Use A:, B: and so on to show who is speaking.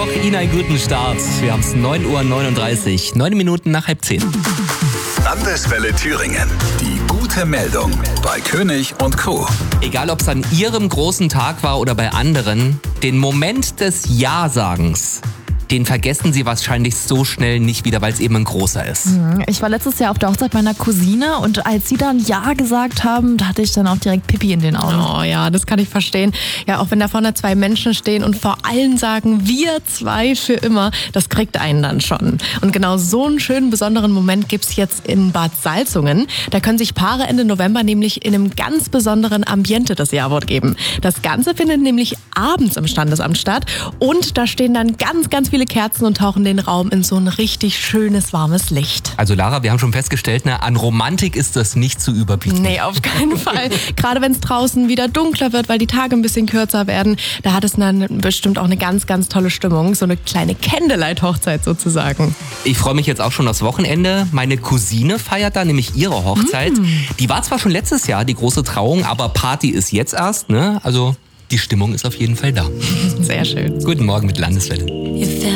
A: Mittwoch, Ihnen einen guten Start. Wir haben es 9:39 Uhr, 9 Minuten nach 9:30.
B: Landeswelle Thüringen. Die gute Meldung bei König und Co.
A: Egal, ob es an Ihrem großen Tag war oder bei anderen, den Moment des Ja-Sagens, den vergessen Sie wahrscheinlich so schnell nicht wieder, weil es eben ein großer ist.
C: Ich war letztes Jahr auf der Hochzeit meiner Cousine und als sie dann Ja gesagt haben, da hatte ich dann auch direkt Pipi in den Augen.
D: Oh ja, das kann ich verstehen. Ja, auch wenn da vorne zwei Menschen stehen und vor allen sagen, wir zwei für immer, das kriegt einen dann schon. Und genau so einen schönen, besonderen Moment gibt's jetzt in Bad Salzungen. Da können sich Paare Ende November nämlich in einem ganz besonderen Ambiente das Ja-Wort geben. Das Ganze findet nämlich abends im Standesamt statt und da stehen dann ganz viele Kerzen und tauchen den Raum in so ein richtig schönes, warmes Licht.
A: Also Lara, wir haben schon festgestellt, an Romantik ist das nicht zu überbieten.
D: Nee, auf keinen Fall. Gerade wenn es draußen wieder dunkler wird, weil die Tage ein bisschen kürzer werden, da hat es dann bestimmt auch eine ganz tolle Stimmung. So eine kleine Candlelight-Hochzeit sozusagen.
A: Ich freue mich jetzt auch schon aufs Wochenende. Meine Cousine feiert da nämlich ihre Hochzeit. Die war zwar schon letztes Jahr, die große Trauung, aber Party ist jetzt erst, ne? Also die Stimmung ist auf jeden Fall da.
D: Sehr schön.
A: Guten Morgen mit Landeswelle.